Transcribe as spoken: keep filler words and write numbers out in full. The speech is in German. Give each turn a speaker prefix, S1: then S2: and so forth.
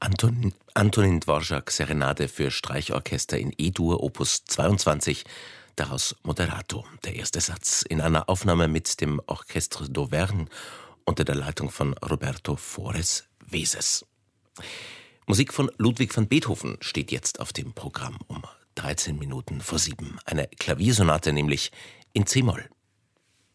S1: Anton, Antonin Dvorak Serenade für Streichorchester in E-Dur, Opus zweiundzwanzig, daraus Moderato, der erste Satz, in einer Aufnahme mit dem Orchestre d'Auvergne unter der Leitung von Roberto Flores Veses. Musik von Ludwig van Beethoven steht jetzt auf dem Programm um dreizehn Minuten vor sieben. Eine Klaviersonate nämlich in C-Moll.